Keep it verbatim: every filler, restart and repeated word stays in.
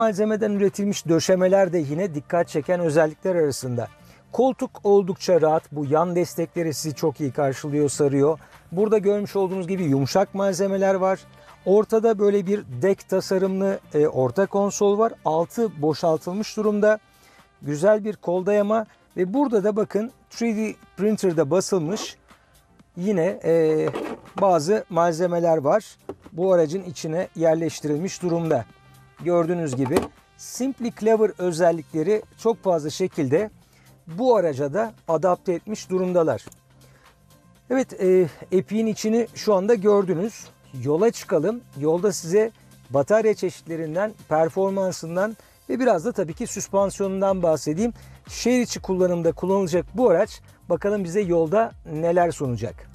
Malzemeden üretilmiş döşemeler de yine dikkat çeken özellikler arasında. Koltuk oldukça rahat. Bu yan destekleri sizi çok iyi karşılıyor, sarıyor. Burada görmüş olduğunuz gibi yumuşak malzemeler var. Ortada böyle bir dek tasarımlı e, orta konsol var. Altı boşaltılmış durumda. Güzel bir kol dayama ve burada da bakın üç D printer'da basılmış yine e, bazı malzemeler var. Bu aracın içine yerleştirilmiş durumda. Gördüğünüz gibi Simply Clever özellikleri çok fazla şekilde bu araca da adapte etmiş durumdalar. Evet, e, Epic'in içini şu anda gördünüz. Yola çıkalım. Yolda size batarya çeşitlerinden, performansından ve biraz da tabii ki süspansiyonundan bahsedeyim. Şehir içi kullanımda kullanılacak bu araç bakalım bize yolda neler sunacak.